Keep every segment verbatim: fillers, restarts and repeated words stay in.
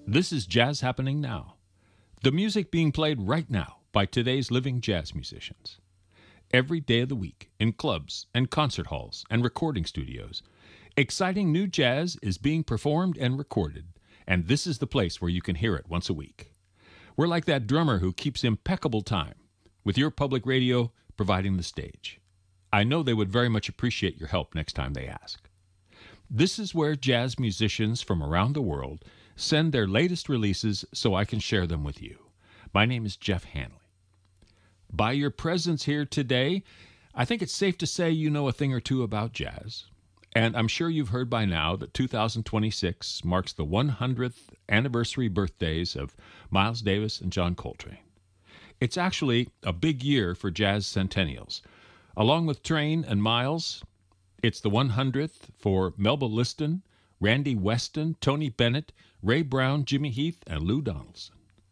This is Jazz Happening Now, the music being played right now by today's living jazz musicians. Every day of the week, in clubs and concert halls and recording studios, exciting new jazz is being performed and recorded, and this is the place where you can hear it once a week. We're like that drummer who keeps impeccable time, with your public radio providing the stage. I know they would very much appreciate your help next time they ask. This is where jazz musicians from around the world send their latest releases so I can share them with you. My name is Jeff Hanley. By your presence here today, I think it's safe to say you know a thing or two about jazz. And I'm sure you've heard by now that two thousand twenty-six marks the one hundredth anniversary birthdays of Miles Davis and John Coltrane. It's actually a big year for jazz centennials. Along with Train and Miles, it's the one hundredth for Melba Liston, Randy Weston, Tony Bennett, Ray Brown, Jimmy Heath, and Lou Donaldson.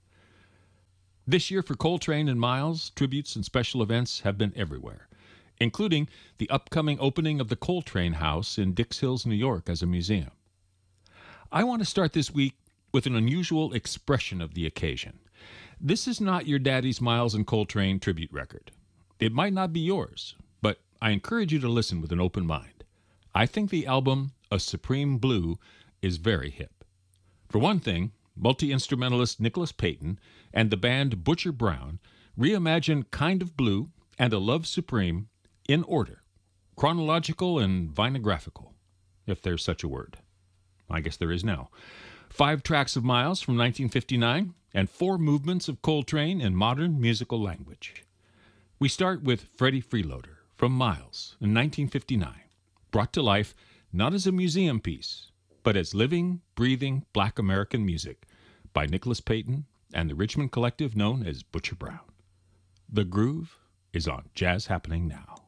This year for Coltrane and Miles, tributes and special events have been everywhere, including the upcoming opening of the Coltrane House in Dix Hills, New York as a museum. I want to start this week with an unusual expression of the occasion. This is not your daddy's Miles and Coltrane tribute record. It might not be yours, but I encourage you to listen with an open mind. I think the album, A Supreme Blue, is very hip. For one thing, multi-instrumentalist Nicholas Payton and the band Butcher Brown reimagined Kind of Blue and A Love Supreme in order, chronological and vinographical, if there's such a word. I guess there is now. Five tracks of Miles from nineteen fifty-nine and four movements of Coltrane in modern musical language. We start with Freddie Freeloader from Miles in nineteen fifty-nine, brought to life not as a museum piece, but as living, breathing Black American music by Nicholas Payton and the Richmond collective known as Butcher Brown. The groove is on Jazz Happening Now.